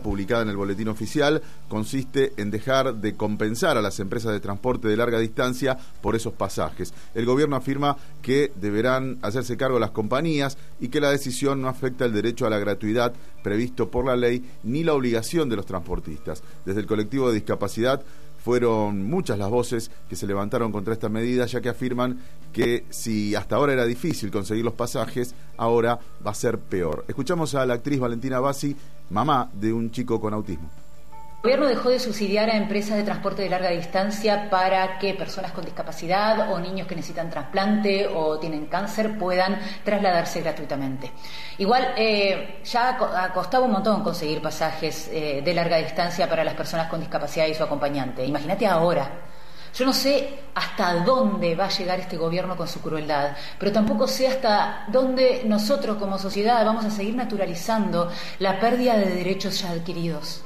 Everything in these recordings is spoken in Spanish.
publicada en el Boletín Oficial consiste en dejar de compensar a las empresas de transporte de larga distancia por esos pasajes. El gobierno afirma que deberán hacerse cargo las compañías y que la decisión no afecta el derecho a la gratuidad previsto por la ley ni la obligación de los transportistas. Desde el colectivo de discapacidad fueron muchas las voces que se levantaron contra esta medida, ya que afirman que si hasta ahora era difícil conseguir los pasajes, ahora va a ser peor. Escuchamos a la actriz Valentina Bassi, mamá de un chico con autismo. El gobierno dejó de subsidiar a empresas de transporte de larga distancia para que personas con discapacidad o niños que necesitan trasplante o tienen cáncer puedan trasladarse gratuitamente. Igual ya costaba un montón conseguir pasajes de larga distancia para las personas con discapacidad y su acompañante. Imagínate ahora. Yo no sé hasta dónde va a llegar este gobierno con su crueldad, pero tampoco sé hasta dónde nosotros como sociedad vamos a seguir naturalizando la pérdida de derechos ya adquiridos.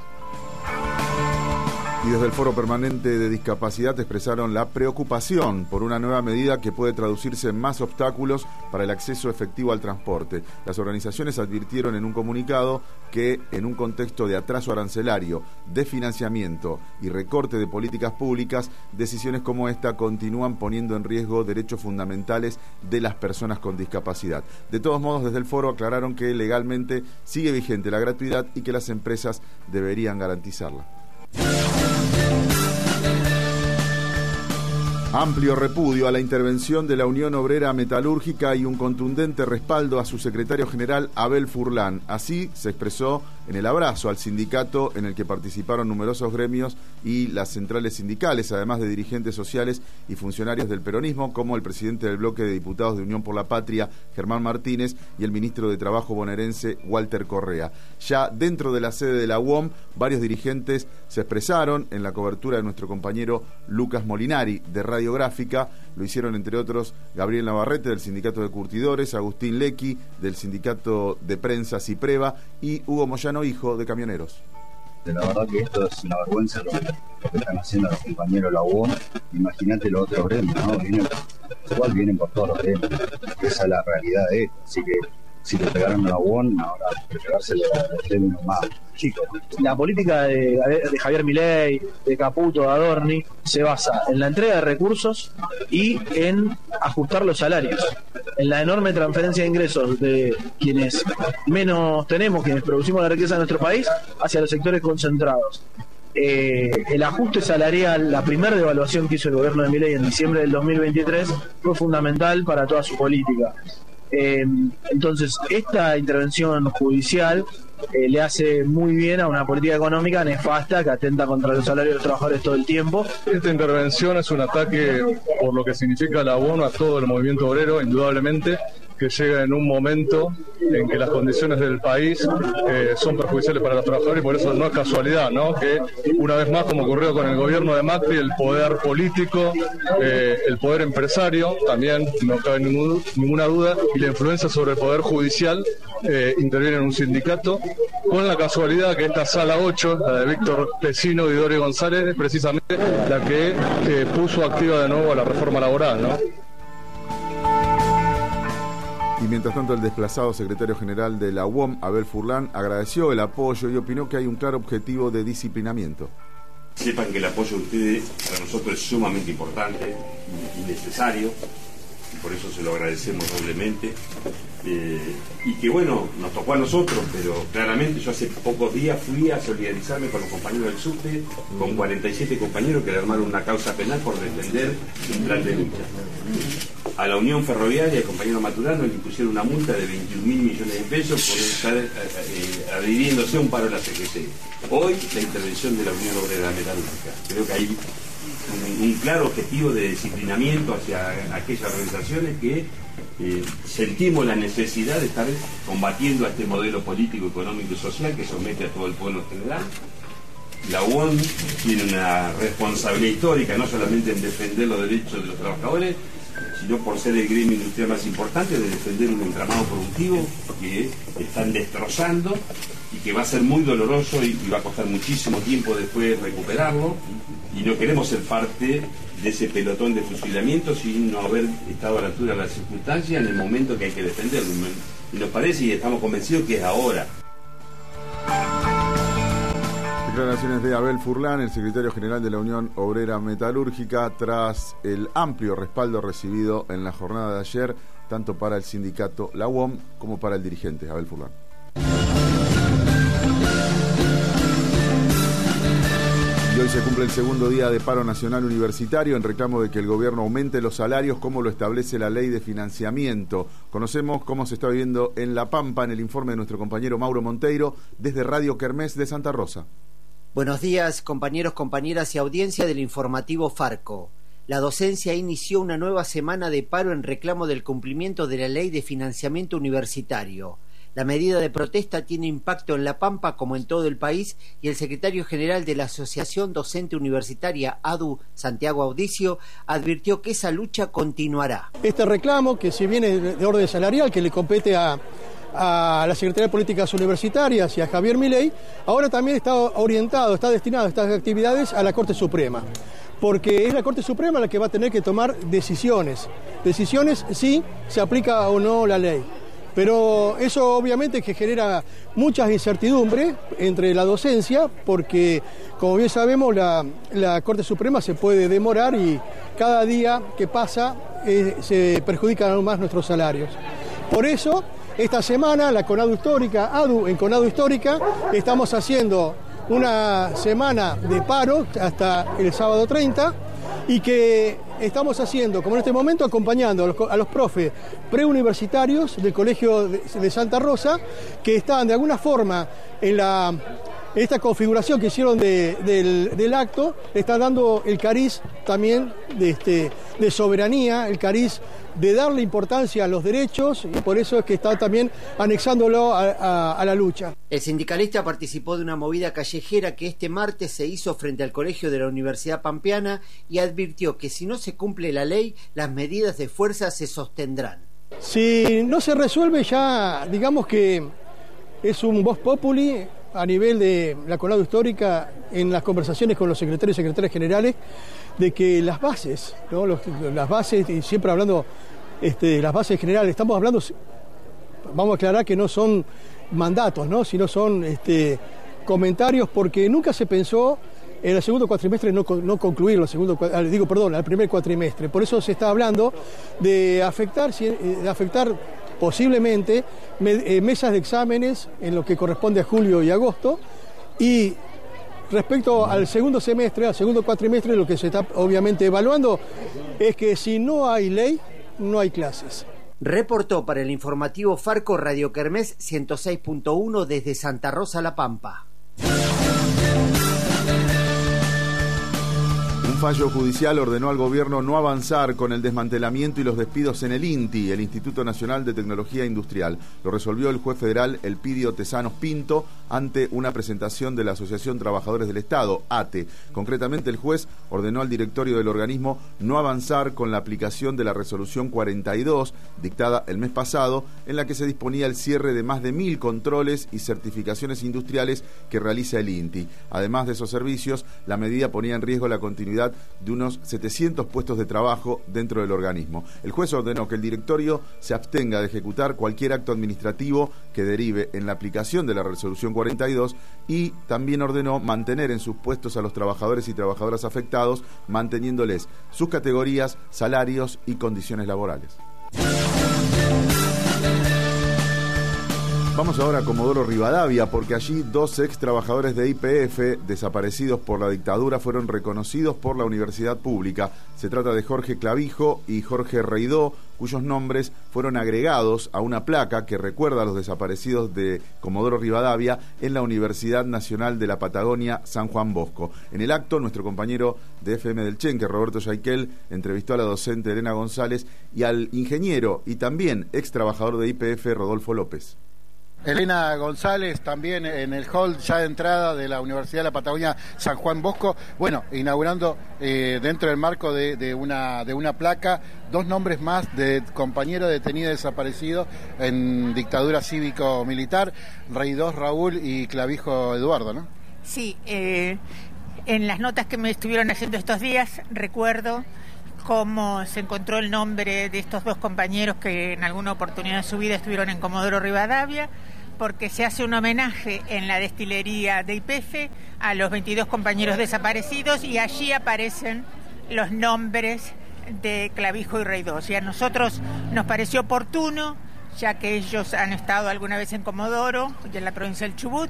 Y desde el Foro Permanente de Discapacidad expresaron la preocupación por una nueva medida que puede traducirse en más obstáculos para el acceso efectivo al transporte. Las organizaciones advirtieron en un comunicado que en un contexto de atraso arancelario, desfinanciamiento y recorte de políticas públicas, decisiones como esta continúan poniendo en riesgo derechos fundamentales de las personas con discapacidad. De todos modos, desde el Foro aclararon que legalmente sigue vigente la gratuidad y que las empresas deberían garantizarla. Amplio repudio a la intervención de la Unión Obrera Metalúrgica y un contundente respaldo a su secretario general Abel Furlan. Así se expresó en el abrazo al sindicato en el que participaron numerosos gremios y las centrales sindicales, además de dirigentes sociales y funcionarios del peronismo, como el presidente del bloque de diputados de Unión por la Patria, Germán Martínez, y el ministro de Trabajo bonaerense, Walter Correa. Ya dentro de la sede de la UOM, varios dirigentes se expresaron en la cobertura de nuestro compañero Lucas Molinari, de Radiográfica. Lo hicieron, entre otros, Gabriel Navarrete, del Sindicato de Curtidores, Agustín Lequi, del Sindicato de Prensa Cipreva, y Hugo Moyano, hijo de Camioneros. La verdad que esto es una vergüenza lo que están haciendo los compañeros de la UOM. Imagínate los otros gremios, ¿no? Vienen por todos los gremios. Esa es la realidad de esto. Así que si le pegaron a la UOM, ahora hay que pegárselo a los gremios más chicos. La política de Javier Milei, de Caputo, de Adorni, se basa en la entrega de recursos y en ajustar los salarios, en la enorme transferencia de ingresos de quienes menos tenemos, quienes producimos la riqueza de nuestro país, hacia los sectores concentrados. El ajuste salarial, la primera devaluación que hizo el gobierno de Milei en diciembre del 2023, fue fundamental para toda su política. Entonces, esta intervención judicial le hace muy bien a una política económica nefasta que atenta contra los salarios de los trabajadores todo el tiempo. Esta intervención es un ataque por lo que significa la UOM a todo el movimiento obrero, indudablemente, que llega en un momento en que las condiciones del país son perjudiciales para los trabajadores, y por eso no es casualidad, ¿no?, que una vez más, como ocurrió con el gobierno de Macri, el poder político, el poder empresario, también no cabe ninguna duda, y la influencia sobre el poder judicial interviene en un sindicato, con la casualidad que esta sala 8, la de Víctor Pesino y Dorio González, es precisamente la que puso activa de nuevo a la reforma laboral, ¿no? Y mientras tanto, el desplazado secretario general de la UOM, Abel Furlan, agradeció el apoyo y opinó que hay un claro objetivo de disciplinamiento. Sepan que el apoyo de ustedes para nosotros es sumamente importante y necesario, y por eso se lo agradecemos doblemente. Y que bueno, nos tocó a nosotros, pero claramente yo hace pocos días fui a solidarizarme con los compañeros del SUTE, con 47 compañeros que le armaron una causa penal por defender un plan de lucha. A la Unión Ferroviaria, el compañero Maturano, le impusieron una multa de 21.000 millones de pesos por estar adhiriéndose a un paro de la CGT. Hoy, la intervención de la Unión Obrera Metalúrgica. Creo que hay un claro objetivo de disciplinamiento hacia aquellas organizaciones que sentimos la necesidad de estar combatiendo a este modelo político, económico y social que somete a todo el pueblo en general. La UOM tiene una responsabilidad histórica, no solamente en defender los derechos de los trabajadores, sino por ser el gremio industrial más importante, de defender un entramado productivo que están destrozando y que va a ser muy doloroso y va a costar muchísimo tiempo después recuperarlo, y no queremos ser parte de ese pelotón de fusilamiento sin no haber estado a la altura de las circunstancias en el momento que hay que defenderlo. Y nos parece y estamos convencidos que es ahora. Declaraciones de Abel Furlan, el secretario general de la Unión Obrera Metalúrgica, tras el amplio respaldo recibido en la jornada de ayer, tanto para el sindicato, la UOM, como para el dirigente, Abel Furlan. Y hoy se cumple el segundo día de paro nacional universitario en reclamo de que el gobierno aumente los salarios como lo establece la ley de financiamiento. Conocemos cómo se está viviendo en La Pampa en el informe de nuestro compañero Mauro Monteiro desde Radio Kermés de Santa Rosa. Buenos días, compañeros, compañeras y audiencia del informativo Farco. La docencia inició una nueva semana de paro en reclamo del cumplimiento de la ley de financiamiento universitario. La medida de protesta tiene impacto en La Pampa como en todo el país y el secretario general de la Asociación Docente Universitaria ADU, Santiago Audicio, advirtió que esa lucha continuará. Este reclamo, que si viene de orden salarial, que le compete a la Secretaría de Políticas Universitarias y a Javier Milei, ahora también está orientado, está destinado a estas actividades a la Corte Suprema, porque es la Corte Suprema la que va a tener que tomar decisiones si se aplica o no la ley. Pero eso obviamente que genera muchas incertidumbres entre la docencia, porque como bien sabemos la Corte Suprema se puede demorar y cada día que pasa se perjudican aún más nuestros salarios. Por eso, esta semana la CONADU Histórica, ADU en CONADU Histórica, estamos haciendo una semana de paro hasta el sábado 30 y que estamos haciendo, como en este momento, acompañando a los profes preuniversitarios del Colegio de Santa Rosa, que están de alguna forma en esta configuración que hicieron del acto, le están dando el cariz también de soberanía, el cariz de darle importancia a los derechos, y por eso es que está también anexándolo a la lucha. El sindicalista participó de una movida callejera que este martes se hizo frente al colegio de la Universidad Pampeana y advirtió que si no se cumple la ley, las medidas de fuerza se sostendrán. Si no se resuelve ya, digamos que es un vox populi a nivel de la CONADU Histórica en las conversaciones con los secretarios y secretarias generales, de que las bases, ¿no? Las bases, y siempre hablando de las bases generales, estamos hablando, vamos a aclarar que no son mandatos, ¿no? Sino son comentarios, porque nunca se pensó en el segundo cuatrimestre no concluirlo, al primer cuatrimestre. Por eso se está hablando de afectar posiblemente mesas de exámenes en lo que corresponde a julio y agosto, y respecto al segundo semestre, al segundo cuatrimestre, lo que se está obviamente evaluando es que si no hay ley, no hay clases. Reportó para el informativo Farco Radio Kermés 106.1 desde Santa Rosa, La Pampa. Un fallo judicial ordenó al gobierno no avanzar con el desmantelamiento y los despidos en el INTI, el Instituto Nacional de Tecnología Industrial. Lo resolvió el juez federal Elpidio Tesanos Pinto ante una presentación de la Asociación Trabajadores del Estado, ATE. Concretamente, el juez ordenó al directorio del organismo no avanzar con la aplicación de la resolución 42, dictada el mes pasado, en la que se disponía el cierre de más de 1.000 controles y certificaciones industriales que realiza el INTI. Además de esos servicios, la medida ponía en riesgo la continuidad de unos 700 puestos de trabajo dentro del organismo. El juez ordenó que el directorio se abstenga de ejecutar cualquier acto administrativo que derive en la aplicación de la resolución 42 y también ordenó mantener en sus puestos a los trabajadores y trabajadoras afectados, manteniéndoles sus categorías, salarios y condiciones laborales. Vamos ahora a Comodoro Rivadavia, porque allí 2 ex trabajadores de YPF desaparecidos por la dictadura fueron reconocidos por la universidad pública. Se trata de Jorge Clavijo y Jorge Reidó, cuyos nombres fueron agregados a una placa que recuerda a los desaparecidos de Comodoro Rivadavia en la Universidad Nacional de la Patagonia San Juan Bosco. En el acto, nuestro compañero de FM del Chenque, Roberto Yaiquel, entrevistó a la docente Elena González y al ingeniero y también ex trabajador de YPF, Rodolfo López. Elena González, también en el hall ya de entrada de la Universidad de la Patagonia San Juan Bosco, bueno, inaugurando dentro del marco de una placa 2 nombres más de compañeros detenidos desaparecidos en dictadura cívico-militar, Reidó Raúl y Clavijo Eduardo, ¿no? Sí, en las notas que me estuvieron haciendo estos días recuerdo cómo se encontró el nombre de estos 2 compañeros que en alguna oportunidad de su vida estuvieron en Comodoro Rivadavia. porque se hace un homenaje en la destilería de YPF a los 22 compañeros desaparecidos y allí aparecen los nombres de Clavijo y Rey II. Y a nosotros nos pareció oportuno, ya que ellos han estado alguna vez en Comodoro y en la provincia del Chubut,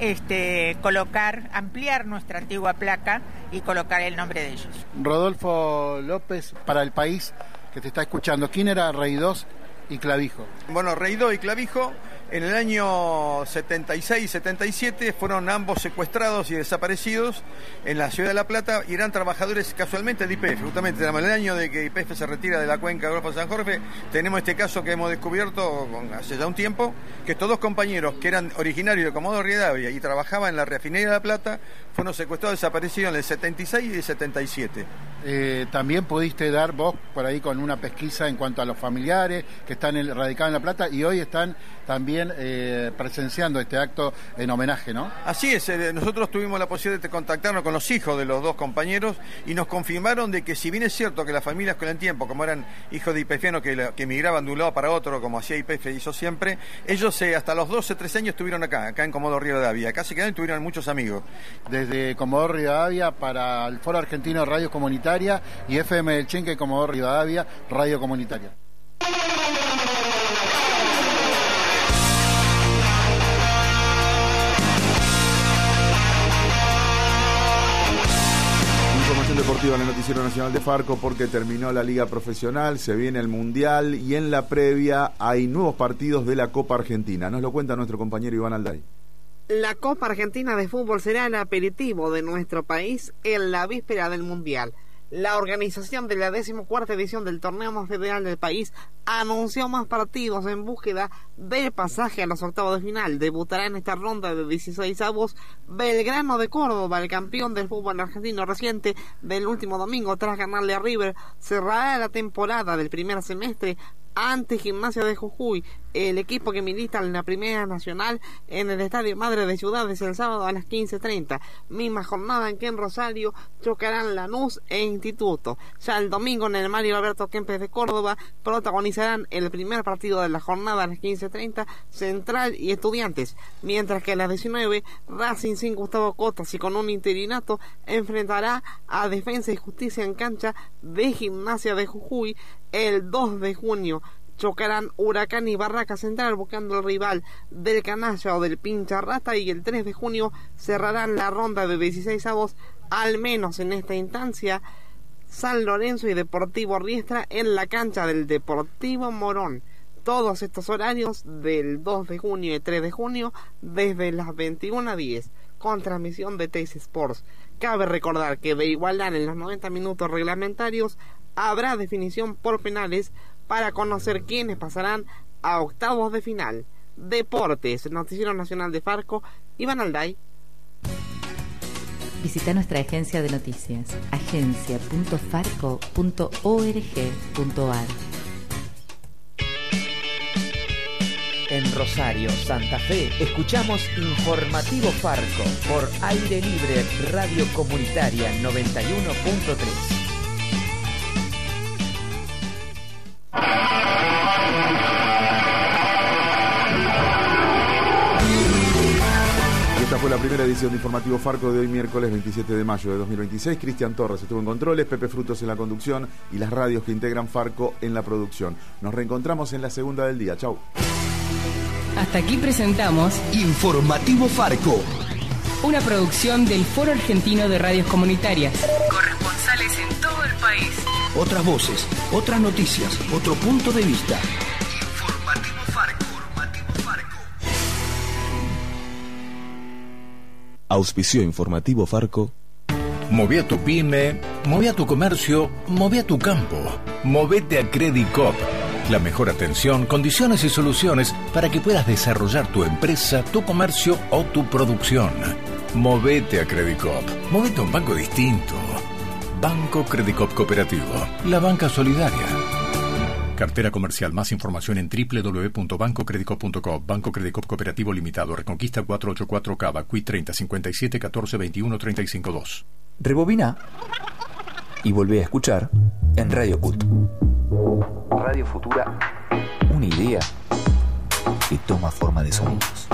ampliar nuestra antigua placa y colocar el nombre de ellos. Rodolfo López, para el país que te está escuchando, ¿quién era Rey II y Clavijo? Bueno, Rey II y Clavijo en el año 76-77 fueron ambos secuestrados y desaparecidos en la ciudad de La Plata y eran trabajadores casualmente de YPF. Justamente en el año de que YPF se retira de la cuenca de Golfo de San Jorge, tenemos este caso que hemos descubierto hace ya un tiempo, que estos dos compañeros que eran originarios de Comodoro Rivadavia y trabajaban en la refinería de La Plata fueron secuestrados y desaparecidos en el 76 y el 77. También pudiste dar vos por ahí con una pesquisa en cuanto a los familiares que están radicados en La Plata y hoy están también presenciando este acto en homenaje, ¿no? Así es, nosotros tuvimos la posibilidad de contactarnos con los hijos de los dos compañeros y nos confirmaron de que si bien es cierto que las familias con el tiempo, como eran hijos de YPFianos que emigraban de un lado para otro, como hacía YPF hizo siempre, ellos hasta los 12, 13 años estuvieron acá en Comodoro Rivadavia, acá se quedaron y tuvieron muchos amigos. Desde Comodoro Rivadavia para el Foro Argentino de Radio Comunitaria y FM del Chenque, Comodoro Rivadavia, Radio Comunitaria. Información deportiva en el Noticiero Nacional de Farco porque terminó la Liga Profesional, se viene el Mundial y en la previa hay nuevos partidos de la Copa Argentina. Nos lo cuenta nuestro compañero Iván Alday. La Copa Argentina de Fútbol será el aperitivo de nuestro país en la víspera del Mundial. La organización de la 14ª edición del torneo más federal del país anunció más partidos en búsqueda del pasaje a los octavos de final. Debutará en esta ronda de 16avos Belgrano de Córdoba, el campeón del fútbol argentino reciente del último domingo tras ganarle a River. Cerrará la temporada del primer semestre ante Gimnasia de Jujuy, el equipo que milita en la Primera Nacional en el Estadio Madre de Ciudades el sábado a las 15:30, misma jornada en que en Rosario chocarán Lanús e Instituto. Ya el domingo en el Mario Alberto Kempes de Córdoba protagonizarán el primer partido de la jornada a las 15:30 Central y Estudiantes, mientras que a las 19 Racing sin Gustavo Cotas y con un interinato enfrentará a Defensa y Justicia en cancha de Gimnasia de Jujuy. El 2 de junio chocarán Huracán y Barraca Central buscando el rival del Canalla o del Pincha Rata, y el 3 de junio cerrarán la ronda de 16avos, al menos en esta instancia, San Lorenzo y Deportivo Riestra en la cancha del Deportivo Morón. Todos estos horarios del 2 de junio y 3 de junio desde las 21:10 con transmisión de Teis Sports. Cabe recordar que de igualdad en los 90 minutos reglamentarios habrá definición por penales para conocer quiénes pasarán a octavos de final. Deportes, Noticiero Nacional de Farco, Iván Alday. Visita nuestra agencia de noticias, agencia.farco.org.ar. En Rosario, Santa Fe, escuchamos Informativo Farco por Aire Libre Radio Comunitaria 91.3. Esta fue la primera edición de Informativo Farco de hoy, miércoles 27 de mayo de 2026. Cristian Torres estuvo en controles, Pepe Frutos en la conducción y las radios que integran Farco en la producción. Nos reencontramos en la segunda del día. Chau. Hasta aquí presentamos Informativo Farco, una producción del Foro Argentino de Radios Comunitarias. Corresponsales en todo el país. Otras voces, otras noticias, otro punto de vista. Informativo Farco. Auspició Informativo Farco. Moví a tu pyme, moví a tu comercio, moví a tu campo. Movete a Credicop. La mejor atención, condiciones y soluciones para que puedas desarrollar tu empresa, tu comercio o tu producción. Movete a Credicop. Movete a un banco distinto. Banco Credicop Cooperativo. La banca solidaria. Cartera comercial. Más información en www.bancocredicop.com. Banco Credicop Cooperativo Limitado. Reconquista 484 Cava. Qui 30 57 14 21 35 2. Rebobina y volvé a escuchar en Radio CUT. Radio Futura. Una idea que toma forma de sonidos.